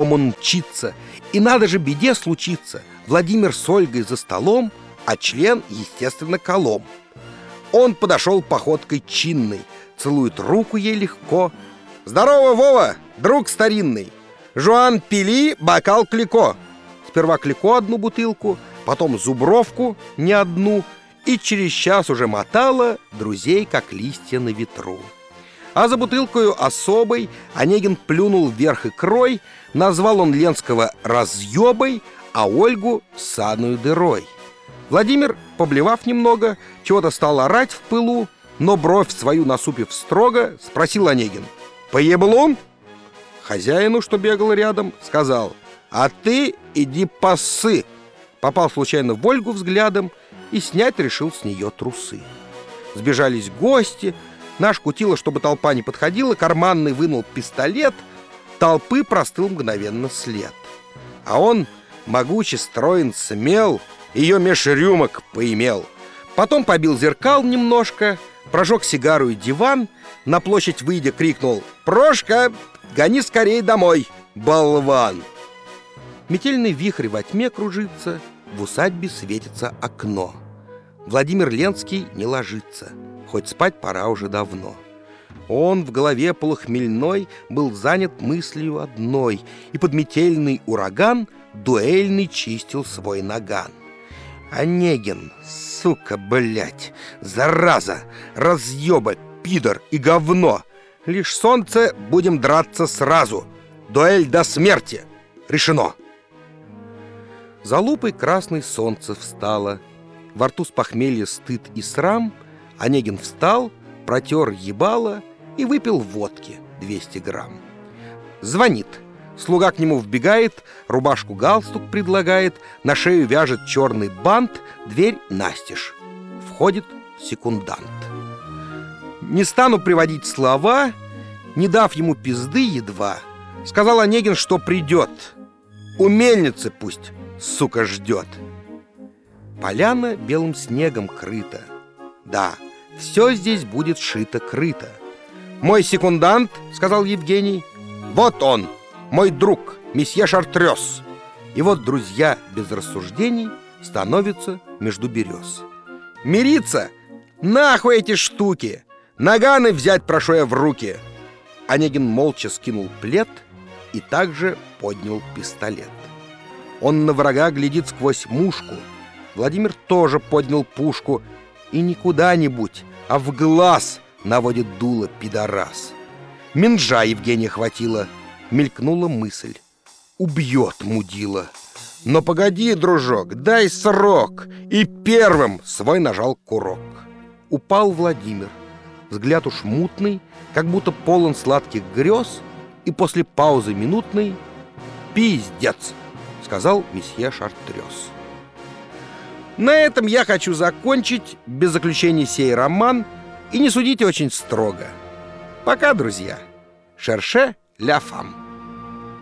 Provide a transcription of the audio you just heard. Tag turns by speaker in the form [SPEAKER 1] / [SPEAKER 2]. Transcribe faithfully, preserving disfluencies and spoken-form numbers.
[SPEAKER 1] бегом он мчится, и надо же беде случиться. Владимир с Ольгой за столом, а член, естественно, колом. Он подошел походкой чинной, целует руку ей легко. «Здорово, Вова, друг старинный! Жуан, пили бокал Клико!» Сперва Клико одну бутылку, потом Зубровку не одну, и через час уже мотала друзей, как листья на ветру. А за бутылкою особой Онегин плюнул вверх икрой, назвал он Ленского разъебой, а Ольгу ссадную дырой. Владимир, поблевав немного, чего-то стал орать в пылу, но бровь свою насупив строго, спросил Онегин: «Поеблун?» Хозяину, что бегал рядом, сказал: «А ты иди пассы!» Попал случайно в Ольгу взглядом и снять решил с нее трусы. Сбежались гости. Наш кутила, чтобы толпа не подходила, карманный вынул пистолет. Толпы простыл мгновенно след. А он, могучий, строен, смел, ее меж рюмок поимел. Потом побил зеркал немножко, прожег сигару и диван, на площадь выйдя крикнул: «Прошка, гони скорей домой, болван!» Метельный вихрь во тьме кружится, в усадьбе светится окно. Владимир Ленский не ложится, хоть спать пора уже давно. Он в голове полухмельной был занят мыслью одной, и под метельный ураган дуэльный чистил свой наган. Онегин, сука, блять, зараза, разъеба, пидор и говно! Лишь солнце, будем драться сразу. Дуэль до смерти. Решено. За лупой красной солнце встало. Во рту с похмелья стыд и срам. Онегин встал, протер ебало и выпил водки двести грамм. Звонит. Слуга к нему вбегает, рубашку-галстук предлагает, на шею вяжет черный бант, дверь настежь. Входит секундант. Не стану приводить слова, не дав ему пизды едва, сказал Онегин, что придет. У мельницы пусть, сука, ждет. Поляна белым снегом крыта. Да, все здесь будет шито-крыто. «Мой секундант, — сказал Евгений, — вот он, мой друг, месье Шартрёз». И вот друзья без рассуждений становятся между берез. «Мириться? Нахуй эти штуки! Наганы взять прошу я в руки!» Онегин молча скинул плед и также поднял пистолет. Он на врага глядит сквозь мушку. Владимир тоже поднял пушку и не куда-нибудь, а в глаз наводит дуло пидорас. Минжа Евгения хватило. Мелькнула мысль: убьет мудила. Но погоди, дружок, дай срок. И первым свой нажал курок. Упал Владимир. Взгляд уж мутный, как будто полон сладких грез. И после паузы минутной: «Пиздец», — сказал месье Шартрёз. На этом я хочу закончить без заключения сей роман. И не судите очень строго. Пока, друзья. Шерше ля фам.